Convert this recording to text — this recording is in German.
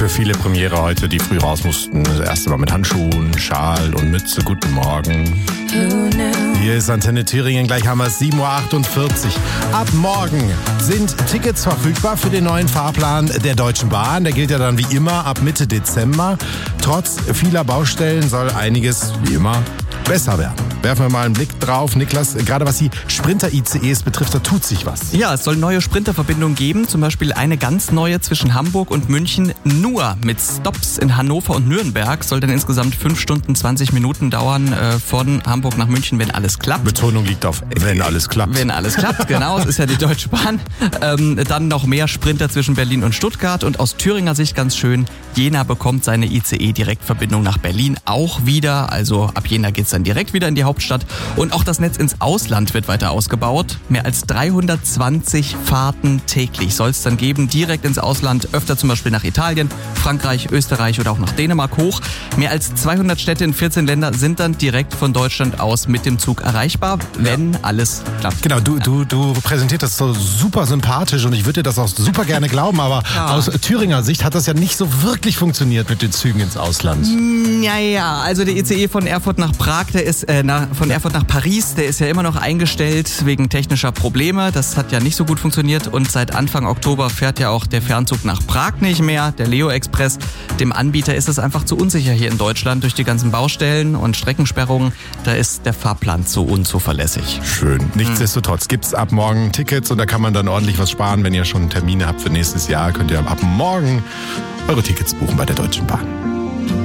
Für viele Premiere heute, die früh raus mussten. Das erste Mal mit Handschuhen, Schal und Mütze. Guten Morgen. Hier ist Antenne Thüringen, gleich haben wir es 7.48 Uhr. Ab morgen sind Tickets verfügbar für den neuen Fahrplan der Deutschen Bahn. Der gilt ja dann wie immer ab Mitte Dezember. Trotz vieler Baustellen soll einiges wie immer besser werden. Werfen wir mal einen Blick drauf. Niklas, gerade was die Sprinter-ICEs betrifft, da tut sich was. Ja, es soll neue Sprinterverbindungen geben, zum Beispiel eine ganz neue zwischen Hamburg und München, nur mit Stops in Hannover und Nürnberg. Soll dann insgesamt 5 Stunden 20 Minuten dauern von Hamburg nach München, wenn alles klappt. Betonung liegt auf wenn alles klappt. Wenn alles klappt, genau, es ist ja die Deutsche Bahn. Dann noch mehr Sprinter zwischen Berlin und Stuttgart und aus Thüringer Sicht ganz schön, Jena bekommt seine ICE-Direktverbindung nach Berlin auch wieder. Also ab Jena geht's dann direkt wieder in die Hauptstadt. Und auch das Netz ins Ausland wird weiter ausgebaut. Mehr als 320 Fahrten täglich soll es dann geben, direkt ins Ausland. Öfter zum Beispiel nach Italien, Frankreich, Österreich oder auch nach Dänemark hoch. Mehr als 200 Städte in 14 Ländern sind dann direkt von Deutschland aus mit dem Zug erreichbar, wenn alles klappt. Genau, du präsentierst das so super sympathisch und ich würde dir das auch super gerne glauben, aber aus Thüringer Sicht hat das ja nicht so wirklich funktioniert mit den Zügen ins Ausland. Ja, also der ICE von Erfurt nach Prag, der ist von Erfurt nach Paris, der ist ja immer noch eingestellt wegen technischer Probleme. Das hat ja nicht so gut funktioniert und seit Anfang Oktober fährt ja auch der Fernzug nach Prag nicht mehr, der Leo Express. Dem Anbieter ist es einfach zu unsicher hier in Deutschland durch die ganzen Baustellen und Streckensperrungen. Da ist der Fahrplan zu unzuverlässig. Schön. Nichtsdestotrotz gibt's ab morgen Tickets und da kann man dann ordentlich was sparen. Wenn ihr schon Termine habt für nächstes Jahr, könnt ihr ab morgen eure Tickets buchen bei der Deutschen Bahn.